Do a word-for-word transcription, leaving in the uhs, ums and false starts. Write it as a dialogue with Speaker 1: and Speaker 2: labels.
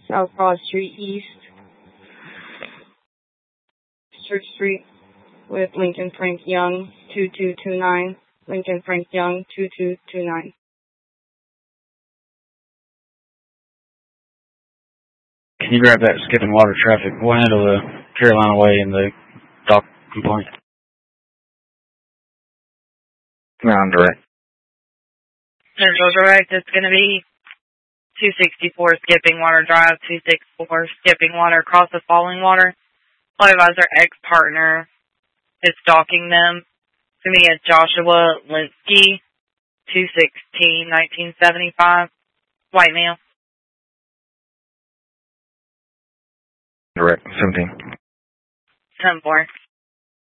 Speaker 1: South Broad Street East, Church Street, with Lincoln Frank Young, two two two nine. Lincoln Frank Young, two two two nine.
Speaker 2: Can you grab that skipping water traffic? We'll handle the Carolina Way and the dock complaint. Non-direct.
Speaker 3: Central direct, it's going to be two sixty-four Skipping Water Drive, two sixty-four Skipping Water, across the falling water. Flight advisor ex-partner is stalking them. It's going to be a Joshua Linsky, two sixteen nineteen seventy-five, white male.
Speaker 2: Direct, seventeen.
Speaker 3: ten four.